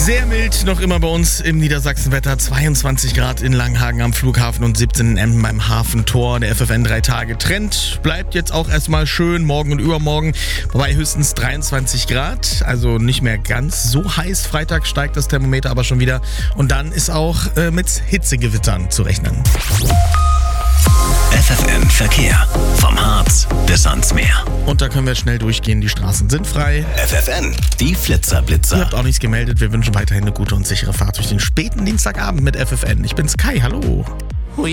Sehr mild noch immer bei uns im Niedersachsenwetter. 22 Grad in Langenhagen am Flughafen und 17 in Emden beim Hafentor. Der FFN 3-Tage-Trend bleibt jetzt auch erstmal schön morgen und übermorgen. Wobei höchstens 23 Grad, also nicht mehr ganz so heiß. Freitag steigt das Thermometer aber schon wieder. Und dann ist auch mit Hitzegewittern zu rechnen. FFN Verkehr. Vom Harz bis ans Meer. Und da können wir schnell durchgehen. Die Straßen sind frei. FFN, die Flitzer-Blitzer. Ihr habt auch nichts gemeldet. Wir wünschen weiterhin eine gute und sichere Fahrt durch den späten Dienstagabend mit FFN. Ich bin's Kai, hallo.